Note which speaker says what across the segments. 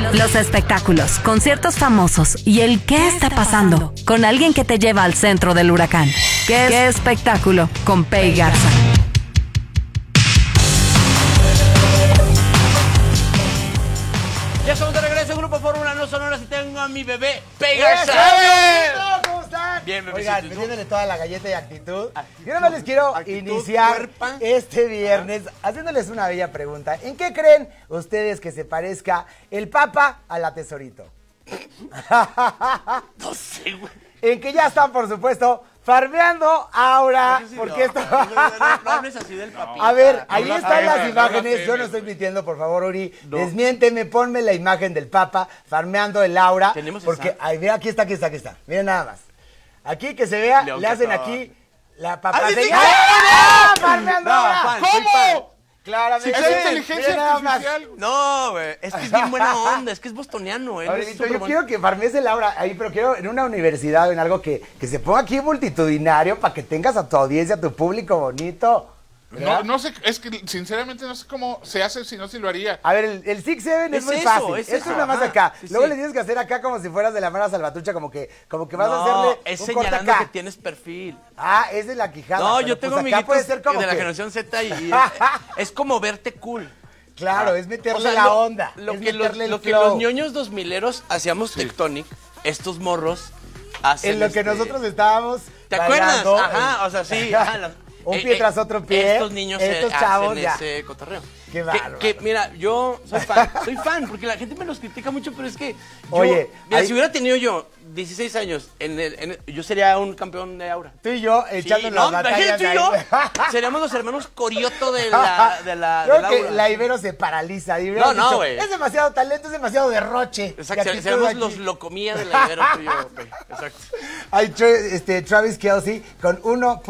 Speaker 1: Los espectáculos, conciertos famosos y el qué está pasando con alguien que te lleva al centro del huracán. ¿Qué espectáculo? Con Pei Garza.
Speaker 2: Ya estamos de regreso en Grupo Fórmula No Sonoras y tengo a mi bebé Pei Garza.
Speaker 3: ¿Cómo están?
Speaker 2: Bien, bebecito.
Speaker 3: Oigan, metiéndole toda la galleta y actitud. Yo nada más les quiero iniciar
Speaker 2: cuerpa.
Speaker 3: este viernes haciéndoles una bella pregunta. ¿En qué creen ustedes que se parezca el Papa a la Tesorito?
Speaker 2: No sé, güey.
Speaker 3: En que ya están, por supuesto, farmeando Aura, porque esto...
Speaker 2: No hables así del papi.
Speaker 3: A ver, ahí
Speaker 4: No la
Speaker 3: están
Speaker 4: temes,
Speaker 3: las
Speaker 4: no
Speaker 3: imágenes,
Speaker 4: la
Speaker 3: yo no
Speaker 4: temes,
Speaker 3: estoy
Speaker 4: güey.
Speaker 3: mintiendo, por favor, Uri, desmiénteme, ponme la imagen del Papa farmeando el Aura,
Speaker 2: ¿Tenemos
Speaker 3: porque,
Speaker 2: esa?
Speaker 3: ay, mira, aquí está, miren nada más, aquí que se vea,
Speaker 2: León
Speaker 3: le hacen
Speaker 2: Catón.
Speaker 3: aquí la Papa
Speaker 2: ¡Ah, sí,
Speaker 3: señal.
Speaker 2: sí!
Speaker 3: ¡Ah, farmeando
Speaker 2: No,
Speaker 3: Aura!
Speaker 2: fan, soy fan.
Speaker 3: Claramente,
Speaker 4: Si es
Speaker 3: miren
Speaker 4: inteligencia
Speaker 3: nada más.
Speaker 4: artificial.
Speaker 2: No, güey. Es que es bien buena onda. Es que es bostoniano. Él es
Speaker 3: Ahorita,
Speaker 2: súper
Speaker 3: yo
Speaker 2: bueno.
Speaker 3: quiero que farmees el Aura ahí, pero quiero en una universidad o en algo que se ponga aquí multitudinario para que tengas a tu audiencia, a tu público bonito. ¿verdad?
Speaker 4: No sé, es que sinceramente no sé cómo se hace, si no, si lo haría.
Speaker 3: A ver, el 6-7 es
Speaker 2: Es
Speaker 3: muy
Speaker 2: eso,
Speaker 3: fácil.
Speaker 2: es
Speaker 3: Esto
Speaker 2: eso,
Speaker 3: es nada más
Speaker 2: ajá.
Speaker 3: acá.
Speaker 2: Sí,
Speaker 3: Luego
Speaker 2: sí.
Speaker 3: le tienes que hacer acá como si fueras de la Mara Salvatrucha, como que vas a
Speaker 2: No,
Speaker 3: hacerle
Speaker 2: es
Speaker 3: un corte
Speaker 2: señalando
Speaker 3: acá.
Speaker 2: que tienes perfil.
Speaker 3: Ah, es de la quijada.
Speaker 2: No,
Speaker 3: pero
Speaker 2: yo tengo
Speaker 3: pues acá
Speaker 2: amiguitos
Speaker 3: puede ser como
Speaker 2: de la
Speaker 3: que-
Speaker 2: generación Z y es como verte cool.
Speaker 3: Claro, es meterle
Speaker 2: O sea,
Speaker 3: la onda.
Speaker 2: Lo
Speaker 3: es
Speaker 2: que
Speaker 3: meterle el
Speaker 2: lo que
Speaker 3: flow.
Speaker 2: los ñoños 2000eros hacíamos Tectonic, estos morros hacen
Speaker 3: En lo que nosotros estábamos
Speaker 2: ¿Te acuerdas?
Speaker 3: bailando,
Speaker 2: Ajá, o sea, sí. Ajá,
Speaker 3: un pie tras otro pie.
Speaker 2: Estos niños
Speaker 3: estos
Speaker 2: hacen
Speaker 3: chavos ya.
Speaker 2: ese cotorreo.
Speaker 3: Qué bárbaro.
Speaker 2: Que, mira, yo soy fan, porque la gente me los critica mucho, pero es que yo,
Speaker 3: Oye,
Speaker 2: mira,
Speaker 3: hay-
Speaker 2: si hubiera tenido yo 16 años, yo sería un campeón de Aura.
Speaker 3: Tú y yo
Speaker 2: Sí,
Speaker 3: echando
Speaker 2: no,
Speaker 3: las batallas.
Speaker 2: imagínate tú y
Speaker 3: ahí.
Speaker 2: yo, seríamos los hermanos Corioto de la
Speaker 3: Creo que
Speaker 2: Aura.
Speaker 3: la Ibero se paraliza.
Speaker 2: No, no, güey.
Speaker 3: Es demasiado talento, es demasiado derroche.
Speaker 2: Exacto,
Speaker 3: de actitud
Speaker 2: seríamos
Speaker 3: aquí.
Speaker 2: los locomía de la Ibero, tú y yo, güey. Exacto.
Speaker 3: Hay Travis Kelce con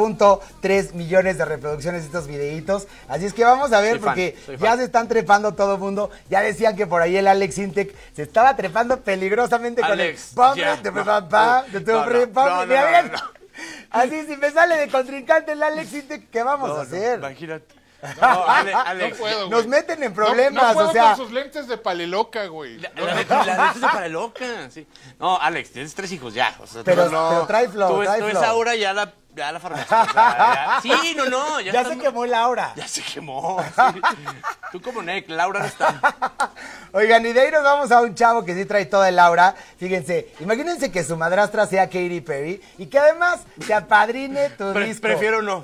Speaker 3: 1.3 millones de reproducciones de estos videitos. Así es que vamos a ver,
Speaker 2: Soy fan,
Speaker 3: porque
Speaker 2: soy
Speaker 3: ya
Speaker 2: fan.
Speaker 3: se están trepando todo el mundo. Ya decían que por ahí el Alex Intec se estaba trepando peligrosamente
Speaker 2: Alex,
Speaker 3: con
Speaker 2: ya,
Speaker 3: el
Speaker 2: no.
Speaker 3: de tu
Speaker 2: No, no,
Speaker 3: Mira
Speaker 2: no,
Speaker 3: bien.
Speaker 2: no.
Speaker 3: Así, si me sale de contrincante el Alex Intec, ¿qué vamos a hacer?
Speaker 2: Imagínate. No, Alex.
Speaker 4: No puedo, güey.
Speaker 3: Nos meten en
Speaker 4: No
Speaker 3: problemas,
Speaker 4: puedo
Speaker 3: o sea.
Speaker 4: con sus lentes de paleloca, güey.
Speaker 2: La neta es de para loca, sí. No, Alex, tienes 3 hijos ya. O sea,
Speaker 3: Pero-
Speaker 2: no,
Speaker 3: pero trae flow,
Speaker 2: Tú ves,
Speaker 3: trae
Speaker 2: tú ves
Speaker 3: flow.
Speaker 2: ahora ya la farmacia. O sea, sí, no.
Speaker 3: Ya
Speaker 2: está
Speaker 3: se
Speaker 2: muy-
Speaker 3: quemó Laura.
Speaker 2: Ya se quemó. Sí. Tú como Nick, Laura no está.
Speaker 3: Oigan, y de ahí nos vamos a un chavo que sí trae toda el aura. Fíjense, imagínense que su madrastra sea Katy Perry y que además te apadrine tu disco.
Speaker 2: Prefiero no.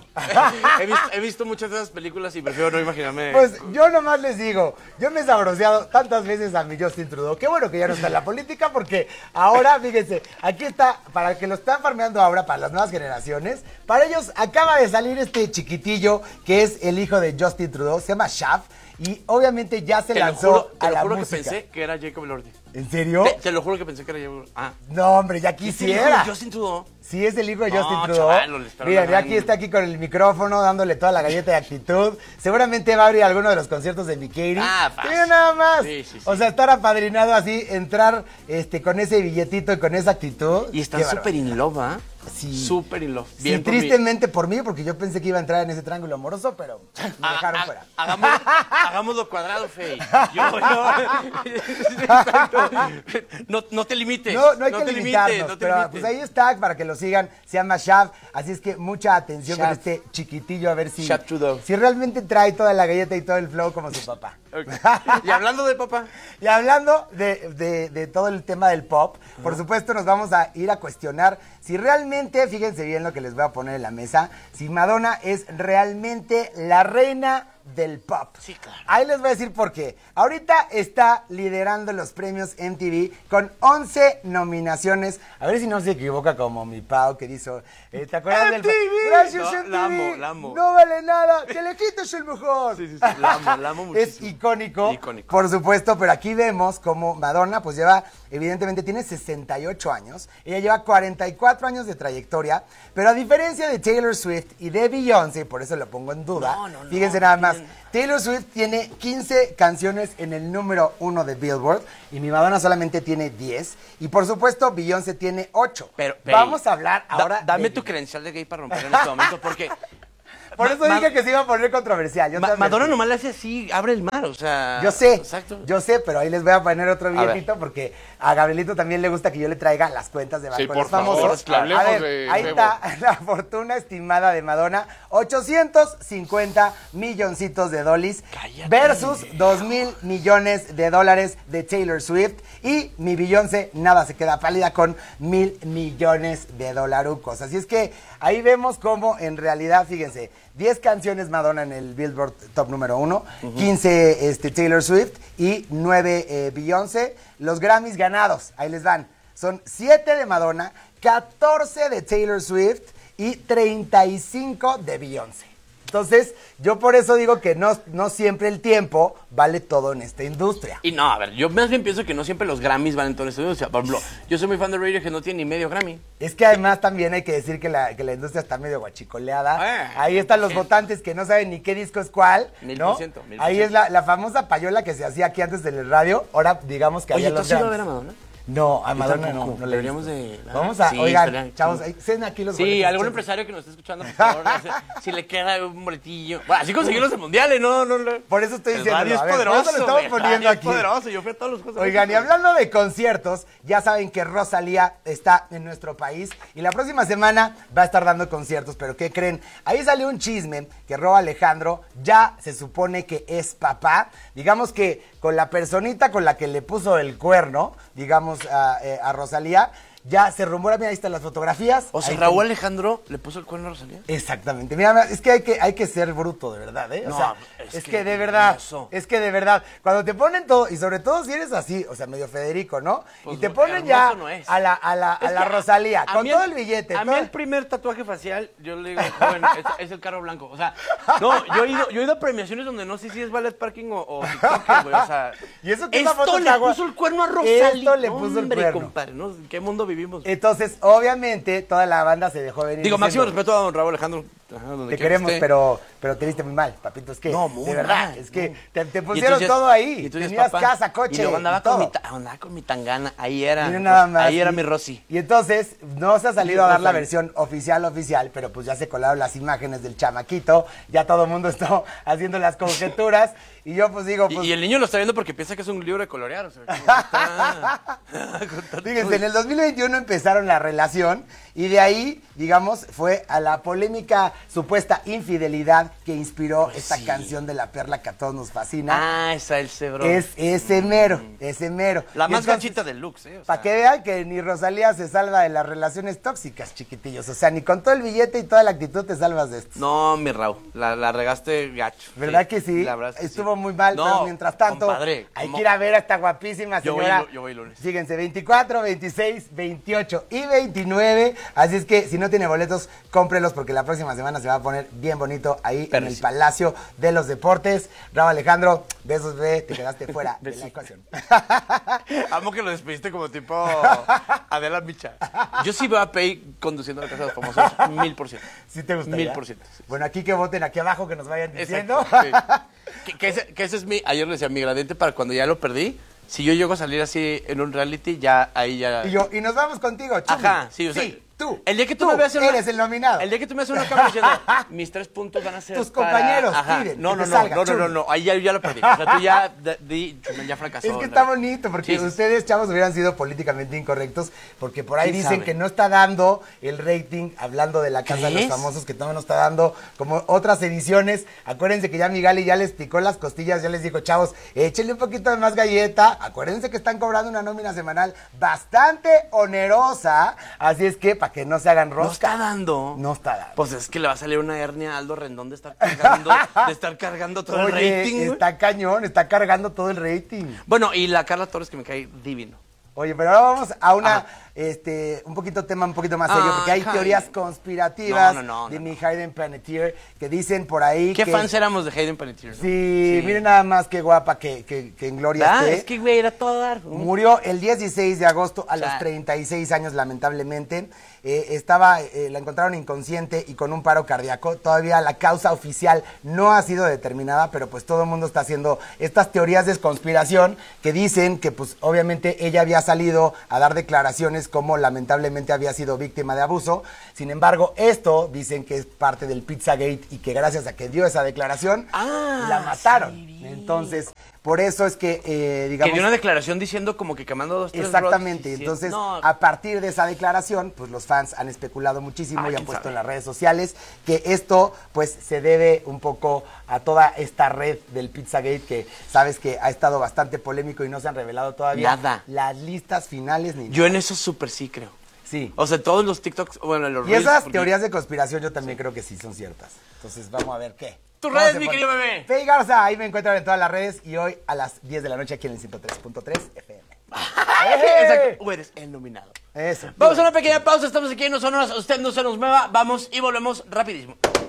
Speaker 2: He visto muchas de esas películas y prefiero no imaginarme.
Speaker 3: Pues yo nomás les digo, yo me he sabroseado tantas veces a mi Justin Trudeau. Qué bueno que ya no está en la política porque ahora, fíjense, aquí está, para que lo están farmeando ahora, para las nuevas generaciones, para ellos acaba de salir este chiquitillo que es el hijo de Justin Trudeau, se llama Shaft y obviamente ya se
Speaker 2: te lo
Speaker 3: lanzó
Speaker 2: juro,
Speaker 3: a la
Speaker 2: que
Speaker 3: música.
Speaker 2: pensé que era Jacob Elordi.
Speaker 3: ¿En serio?
Speaker 2: Te lo juro que pensé que era Jacob Elordi. Ah.
Speaker 3: No, hombre, ya
Speaker 2: ¿Es el hijo
Speaker 3: quisiera.
Speaker 2: de Justin Trudeau?
Speaker 3: Sí, es el hijo de
Speaker 2: No,
Speaker 3: Justin Trudeau.
Speaker 2: chavalo, le está
Speaker 3: Mira, ya
Speaker 2: regalando.
Speaker 3: aquí está aquí con el micrófono, dándole toda la galleta de actitud. Seguramente va a abrir alguno de los conciertos de Mickey.
Speaker 2: Ah, fácil.
Speaker 3: Mira nada más.
Speaker 2: Sí, sí, sí.
Speaker 3: O sea, estar apadrinado así, entrar con ese billetito y con esa actitud.
Speaker 2: Y están
Speaker 3: Qué bárbaro.
Speaker 2: súper in love, ¿ah?
Speaker 3: Sí.
Speaker 2: Súper in love.
Speaker 3: Sí,
Speaker 2: Bien por mí.
Speaker 3: tristemente por mí, porque yo pensé que iba a entrar en ese triángulo amoroso, pero me dejaron fuera.
Speaker 2: Hagámoslo cuadrado, Fey. Exacto. No te limites.
Speaker 3: No hay que
Speaker 2: te
Speaker 3: limitarnos,
Speaker 2: limites, no te
Speaker 3: pero
Speaker 2: limites.
Speaker 3: pues ahí está, para que lo sigan, se llama Shav, así es que mucha atención con
Speaker 2: Shav.
Speaker 3: este chiquitillo, a ver si,
Speaker 2: Shav Trudeau.
Speaker 3: si realmente trae toda la galleta y todo el flow como su papá.
Speaker 2: Ok. Y hablando de papá,
Speaker 3: Y hablando de todo el tema del pop, por supuesto nos vamos a ir a cuestionar si realmente, fíjense bien lo que les voy a poner en la mesa, si Madonna es realmente la reina del pop.
Speaker 2: Sí, claro.
Speaker 3: Ahí les voy a decir por qué. Ahorita está liderando los premios MTV con 11 nominaciones. A ver si no se equivoca como mi Pau que dizo, ¿te acuerdas del
Speaker 2: MTV?
Speaker 3: Gracias,
Speaker 2: No,
Speaker 3: MTV.
Speaker 2: la amo.
Speaker 3: No vale nada, que le quites el mejor.
Speaker 2: Sí, la amo muchísimo.
Speaker 3: Es icónico,
Speaker 2: Icónico.
Speaker 3: por supuesto, pero aquí vemos como Madonna pues lleva, evidentemente tiene 68 años, ella lleva 44 años de trayectoria, pero a diferencia de Taylor Swift y de Beyoncé, por eso lo pongo en duda,
Speaker 2: No,
Speaker 3: fíjense nada más,
Speaker 2: bien.
Speaker 3: Taylor Swift tiene 15 canciones en el número 1 de Billboard y mi Madonna solamente tiene 10 y por supuesto Beyoncé tiene 8.
Speaker 2: Pero,
Speaker 3: Vamos a hablar ahora
Speaker 2: Dame
Speaker 3: de
Speaker 2: tu credencial de gay para romper en este momento, porque
Speaker 3: Por eso dije que se iba a poner controversial.
Speaker 2: Madonna nomás le hace así, abre el mar, o sea...
Speaker 3: Yo sé,
Speaker 2: exacto.
Speaker 3: yo sé, pero ahí les voy a poner otro billetito porque a Gabrielito también le gusta que yo le traiga las cuentas de
Speaker 4: Sí,
Speaker 3: bancos
Speaker 4: por favor,
Speaker 3: famosos.
Speaker 4: hablemos
Speaker 3: A ver,
Speaker 4: de
Speaker 3: ahí
Speaker 4: Bebo.
Speaker 3: está la fortuna estimada de Madonna, 850 milloncitos de dólares versus 2,000 millones de dólares de Taylor Swift y mi Beyoncé nada se queda pálida con 1,000 millones de dolarucos. Así es que ahí vemos cómo en realidad, fíjense, 10 canciones Madonna en el Billboard Top número 1, 15 Taylor Swift y 9 Beyoncé. Los Grammys ganados, ahí les van, son 7 de Madonna, 14 de Taylor Swift y 35 de Beyoncé. Entonces, yo por eso digo que no siempre el tiempo vale todo en esta industria.
Speaker 2: Y no, a ver, yo más bien pienso que no siempre los Grammys valen todo en esta industria. Por ejemplo, yo soy muy fan de Radio que no tiene ni medio Grammy.
Speaker 3: Es que además también hay que decir que la industria está medio guachicoleada. Ahí están los votantes que no saben ni qué disco es cuál, ¿no?
Speaker 2: 1000%.
Speaker 3: Ahí es la famosa payola que se hacía aquí antes en el radio. Ahora digamos que
Speaker 2: Oye,
Speaker 3: había
Speaker 2: ¿tú
Speaker 3: los
Speaker 2: has ido a
Speaker 3: Grammys.
Speaker 2: ver a Madonna?
Speaker 3: No, a Madonna
Speaker 2: tampoco.
Speaker 3: no le he
Speaker 2: Deberíamos
Speaker 3: visto.
Speaker 2: de...
Speaker 3: Vamos a,
Speaker 2: Sí,
Speaker 3: oigan,
Speaker 2: estaría
Speaker 3: chavos,
Speaker 2: chido.
Speaker 3: ceden aquí los
Speaker 2: Sí,
Speaker 3: boletos,
Speaker 2: algún
Speaker 3: chavos.
Speaker 2: empresario que nos esté escuchando, por favor, no sé, si le queda un boletillo. Bueno, así conseguimos los mundiales, no.
Speaker 3: Por eso estoy
Speaker 2: El
Speaker 3: diciendo,
Speaker 2: radio es
Speaker 3: a ver, por
Speaker 2: poderoso,
Speaker 3: eso lo estamos
Speaker 2: güey,
Speaker 3: poniendo
Speaker 2: radio es
Speaker 3: aquí.
Speaker 2: poderoso, yo fui a todos los juegos.
Speaker 3: Oigan, y hablando de conciertos, ya saben que Rosalía está en nuestro país y la próxima semana va a estar dando conciertos, pero ¿qué creen? Ahí salió un chisme que Rauw Alejandro ya se supone que es papá, digamos que con la personita con la que le puso el cuerno, digamos, a Rosalía, ya se rumora, mira, ahí están las fotografías.
Speaker 2: O sea,
Speaker 3: Ahí
Speaker 2: Raúl
Speaker 3: ten-
Speaker 2: Alejandro le puso el cuerno a Rosalía.
Speaker 3: Exactamente. Mira, es que hay que ser bruto, de verdad, ¿eh? O
Speaker 2: No,
Speaker 3: sea,
Speaker 2: es
Speaker 3: es
Speaker 2: que
Speaker 3: que de verdad,
Speaker 2: hermoso.
Speaker 3: es que de verdad, cuando te ponen todo, y sobre todo si eres así, o sea, medio Federico, ¿no?
Speaker 2: Pues
Speaker 3: y te
Speaker 2: no,
Speaker 3: ponen
Speaker 2: hermoso
Speaker 3: ya
Speaker 2: no es.
Speaker 3: a la
Speaker 2: Es que
Speaker 3: Rosalía,
Speaker 2: a
Speaker 3: con
Speaker 2: mí
Speaker 3: todo el billete.
Speaker 2: A mí
Speaker 3: todo-
Speaker 2: el primer tatuaje facial, yo le digo, joven, es el carro blanco. O sea, no, yo he ido a premiaciones donde no sé si es ballet parking o TikTok, güey. O sea,
Speaker 3: Y eso que esa
Speaker 2: esto
Speaker 3: foto
Speaker 2: le
Speaker 3: que hago-
Speaker 2: puso el cuerno a Rosalía.
Speaker 3: Esto le puso el
Speaker 2: Hombre,
Speaker 3: cuerno.
Speaker 2: compadre, ¿no? ¿En qué mundo vivimos?
Speaker 3: Entonces, obviamente, toda la banda se dejó venir.
Speaker 2: Digo, máximo
Speaker 3: diciendo,
Speaker 2: respeto a don Raúl Alejandro. Ajá, donde
Speaker 3: te
Speaker 2: quiera
Speaker 3: queremos,
Speaker 2: que esté.
Speaker 3: pero te viste muy mal, papito. Es que,
Speaker 2: No, muy
Speaker 3: de verdad,
Speaker 2: mal,
Speaker 3: es que
Speaker 2: no.
Speaker 3: te
Speaker 2: Y
Speaker 3: pusieron
Speaker 2: entonces-
Speaker 3: todo
Speaker 2: y
Speaker 3: ahí.
Speaker 2: entonces,
Speaker 3: Tenías
Speaker 2: papá,
Speaker 3: casa, coche,
Speaker 2: y luego andaba
Speaker 3: y todo.
Speaker 2: con mi tangana. Ahí era.
Speaker 3: Miren nada más.
Speaker 2: Ahí era
Speaker 3: Y-
Speaker 2: mi Rosy.
Speaker 3: Y entonces, no se ha salido a dar la
Speaker 2: Rosy.
Speaker 3: versión oficial, pero pues ya se colaron las imágenes del chamaquito, ya todo el mundo está haciendo las conjeturas, y yo pues digo, pues,
Speaker 2: Y el niño lo está viendo porque piensa que es un libro de colorear. O sea, como que está-
Speaker 3: fíjense, en el 2021 empezaron la relación, y de ahí, digamos, fue a la polémica supuesta infidelidad que inspiró esta
Speaker 2: sí.
Speaker 3: canción de La Perla que a todos nos fascina.
Speaker 2: Ah, esa el cebro.
Speaker 3: Es ese mero, ese mero.
Speaker 2: La
Speaker 3: Y
Speaker 2: más
Speaker 3: entonces,
Speaker 2: ganchita del Lux, ¿eh? O
Speaker 3: Para
Speaker 2: sea,
Speaker 3: que vean que ni Rosalía se salva de las relaciones tóxicas, chiquitillos. O sea, ni con todo el billete y toda la actitud te salvas de esto.
Speaker 2: No, mi Raúl, la regaste gacho.
Speaker 3: ¿Verdad que sí?
Speaker 2: La verdad es que
Speaker 3: Estuvo
Speaker 2: sí.
Speaker 3: muy mal,
Speaker 2: No,
Speaker 3: pero mientras tanto,
Speaker 2: compadre,
Speaker 3: hay
Speaker 2: ¿cómo?
Speaker 3: que ir a ver a esta guapísima
Speaker 2: Yo voy
Speaker 3: señora.
Speaker 2: yo voy lunes.
Speaker 3: Fíjense, 24, 26, 28 y 29. Así es que si no tiene boletos, cómprelos porque la próxima semana se va a poner bien bonito ahí en el
Speaker 2: Perrísimo.
Speaker 3: Palacio de los Deportes. Rauw Alejandro, besos, bebé, te quedaste fuera de la ecuación.
Speaker 2: Amo que lo despediste como tipo Adela Micha. Yo sí voy a Pay conduciendo a la Casa de los Famosos, 1000%.
Speaker 3: ¿Sí te gustaría?
Speaker 2: 1000%. Sí.
Speaker 3: Bueno, aquí que voten aquí abajo, que nos vayan diciendo.
Speaker 2: Exacto, sí. Que ese es ayer le decía, mi gradiente para cuando ya lo perdí. Si yo llego a salir así en un reality, ya ahí ya...
Speaker 3: Y nos vamos contigo, Chumi.
Speaker 2: Ajá, sí, o sea,
Speaker 3: tú.
Speaker 2: El día que tú me veas en una-
Speaker 3: eres el nominado.
Speaker 2: El día que tú me haces una cámara diciendo, mis 3 puntos van a ser
Speaker 3: Tus
Speaker 2: para-".
Speaker 3: compañeros
Speaker 2: Ajá.
Speaker 3: piden
Speaker 2: No,
Speaker 3: que
Speaker 2: no,
Speaker 3: te
Speaker 2: no,
Speaker 3: salga,
Speaker 2: no, no,
Speaker 3: Chumi.
Speaker 2: no, ahí ya lo perdí. O sea, tú ya fracasó.
Speaker 3: Es que
Speaker 2: ¿no?
Speaker 3: está bonito, porque
Speaker 2: Sí, sí, sí.
Speaker 3: ustedes, chavos, hubieran sido políticamente incorrectos, porque por ahí
Speaker 2: ¿Quién
Speaker 3: dicen
Speaker 2: sabe?
Speaker 3: que no está dando el rating, hablando de la Casa de los
Speaker 2: ¿Crees?
Speaker 3: Famosos, que todavía no está dando como otras ediciones. Acuérdense que ya Migali ya les picó las costillas, ya les dijo, chavos, échenle un poquito de más galleta. Acuérdense que están cobrando una nómina semanal bastante onerosa, así es que para que no se hagan
Speaker 2: No
Speaker 3: rosca.
Speaker 2: está dando.
Speaker 3: No está dando.
Speaker 2: Pues es que le va a salir una hernia a Aldo Rendón de estar cargando todo el
Speaker 3: Oye,
Speaker 2: rating, güey.
Speaker 3: está cañón, está cargando todo el rating.
Speaker 2: Bueno, y la Carla Torres que me cae divino.
Speaker 3: Oye, pero ahora vamos a una,
Speaker 2: Ajá.
Speaker 3: un tema un poquito más serio, porque hay
Speaker 2: Ay,
Speaker 3: teorías
Speaker 2: Hayden.
Speaker 3: conspirativas
Speaker 2: No,
Speaker 3: de
Speaker 2: no.
Speaker 3: mi Hayden Panettiere que dicen por ahí
Speaker 2: ¿Qué
Speaker 3: que...
Speaker 2: fans éramos de Hayden Panettiere? ¿no?
Speaker 3: Sí, miren nada más qué guapa que en gloria
Speaker 2: ¿Verdad?
Speaker 3: esté.
Speaker 2: Es que, güey, era todo dar.
Speaker 3: Murió el 16 de agosto a los
Speaker 2: sea.
Speaker 3: 36 años, lamentablemente. La encontraron inconsciente y con un paro cardíaco. Todavía la causa oficial no ha sido determinada, pero pues todo el mundo está haciendo estas teorías de conspiración que dicen que pues obviamente ella había salido a dar declaraciones declaraciones como lamentablemente había sido víctima de abuso. Sin embargo, esto dicen que es parte del Pizzagate y que gracias a que dio esa declaración, la mataron.
Speaker 2: Sí.
Speaker 3: Entonces, por eso es que, digamos...
Speaker 2: Que dio una declaración diciendo como que quemando 2, 3
Speaker 3: Exactamente,
Speaker 2: brotes,
Speaker 3: entonces
Speaker 2: no.
Speaker 3: a partir de esa declaración, pues los fans han especulado muchísimo y han
Speaker 2: ¿quién
Speaker 3: puesto
Speaker 2: sabe?
Speaker 3: en las redes sociales que esto pues se debe un poco a toda esta red del Pizzagate que sabes que ha estado bastante polémico y no se han revelado todavía
Speaker 2: Nada.
Speaker 3: las listas finales ni
Speaker 2: Yo
Speaker 3: nada.
Speaker 2: en eso súper sí creo.
Speaker 3: Sí.
Speaker 2: O sea, todos los TikToks, bueno, los
Speaker 3: Y
Speaker 2: Reels,
Speaker 3: esas
Speaker 2: porque-
Speaker 3: teorías de conspiración yo también creo que sí son ciertas. Entonces vamos a ver qué.
Speaker 2: Tus
Speaker 3: ¿Cómo
Speaker 2: redes,
Speaker 3: se
Speaker 2: mi
Speaker 3: pone?
Speaker 2: querido bebé.
Speaker 3: Fey Garza, ahí me encuentran en todas las redes y hoy a las 10 de la noche aquí en el 103.3 FM.
Speaker 2: Exacto. Eres el nominado.
Speaker 3: Eso.
Speaker 2: Vamos a una pequeña pausa, estamos aquí en No Sonoras, usted no se nos mueva, vamos y volvemos rapidísimo.